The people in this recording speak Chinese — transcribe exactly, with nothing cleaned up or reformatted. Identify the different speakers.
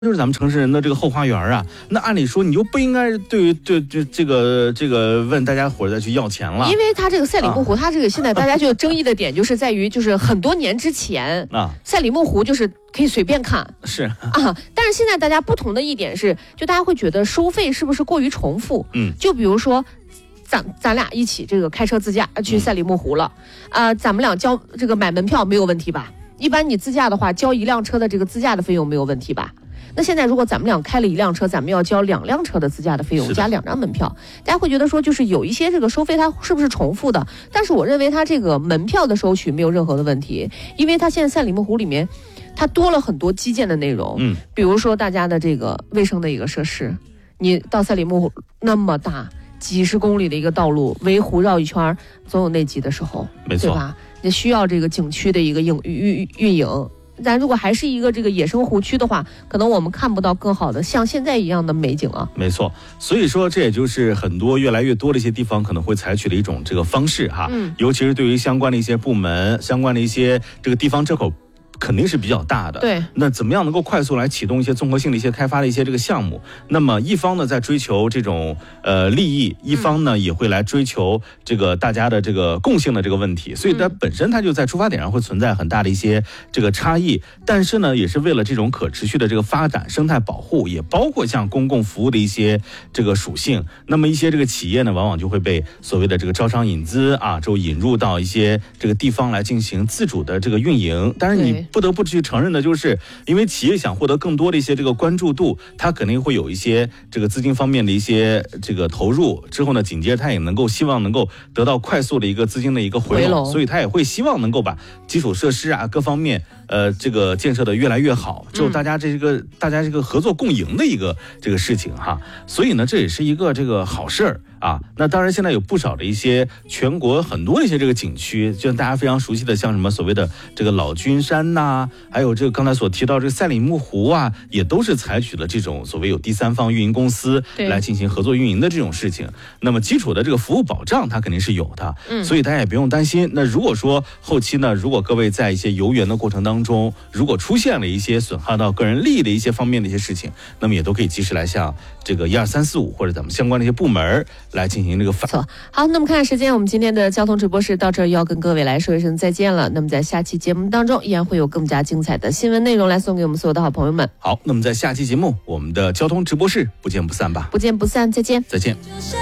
Speaker 1: 就是咱们城市人的这个后花园啊，那按理说你就不应该对于对对这个这个问大家伙再去要钱了，
Speaker 2: 因为它这个赛里木湖，啊、它这个现在大家就争议的点就是在于，就是很多年之前啊，赛里木湖就是可以随便看，
Speaker 1: 是
Speaker 2: 啊，但是现在大家不同的一点是，就大家会觉得收费是不是过于重复？嗯，就比如说。咱咱俩一起这个开车自驾去赛里木湖了，啊、嗯呃，咱们俩交这个买门票没有问题吧？一般你自驾的话，交一辆车的这个自驾的费用没有问题吧？那现在如果咱们俩开了一辆车，咱们要交两辆车的自驾的费用，加两张门票，大家会觉得说，就是有一些这个收费它是不是重复的？但是我认为它这个门票的收取没有任何的问题，因为它现在赛里木湖里面，它多了很多基建的内容，嗯，比如说大家的这个卫生的一个设施，你到赛里木湖那么大。几十公里的一个道路，围湖绕一圈，总有内急的时候，
Speaker 1: 没错，
Speaker 2: 对吧？也需要这个景区的一个运运运营。咱如果还是一个这个野生湖区的话，可能我们看不到更好的像现在一样的美景啊。
Speaker 1: 没错，所以说这也就是很多越来越多的一些地方可能会采取的一种这个方式哈，嗯，尤其是对于相关的一些部门、相关的一些这个地方政口。肯定是比较大的，
Speaker 2: 对。
Speaker 1: 那怎么样能够快速来启动一些综合性的一些开发的一些这个项目？那么一方呢在追求这种呃利益，一方呢也会来追求这个大家的这个共性的这个问题，所以它本身它就在出发点上会存在很大的一些这个差异。但是呢，也是为了这种可持续的这个发展、生态保护，也包括像公共服务的一些这个属性。那么一些这个企业呢，往往就会被所谓的这个招商引资啊，就引入到一些这个地方来进行自主的这个运营。但是你不得不去承认的就是，因为企业想获得更多的一些这个关注度，它肯定会有一些这个资金方面的一些这个投入，之后呢，紧接着它也能够希望能够得到快速的一个资金的一个回笼，所以它也会希望能够把基础设施啊各方面呃这个建设的越来越好，之后大家这个、嗯、大家这个合作共赢的一个这个事情哈，所以呢，这也是一个这个好事儿。啊，那当然，现在有不少的一些全国很多的一些这个景区，就像大家非常熟悉的，像什么所谓的这个老君山呐、啊，还有这个刚才所提到这个赛里木湖啊，也都是采取了这种所谓有第三方运营公司来进行合作运营的这种事情。那么基础的这个服务保障，它肯定是有的，嗯，所以大家也不用担心。那如果说后期呢，如果各位在一些游园的过程当中，如果出现了一些损害到个人利益的一些方面的一些事情，那么也都可以及时来向这个一二三四五或者咱们相关的一些部门来进行这个反。
Speaker 2: 错，好，那么看时间，我们今天的交通直播室到这儿要跟各位来说一声再见了。那么在下期节目当中，依然会有更加精彩的新闻内容来送给我们所有的好朋友们。
Speaker 1: 好，那么在下期节目，我们的交通直播室不见不散吧，
Speaker 2: 不见不散，再见，
Speaker 1: 再见。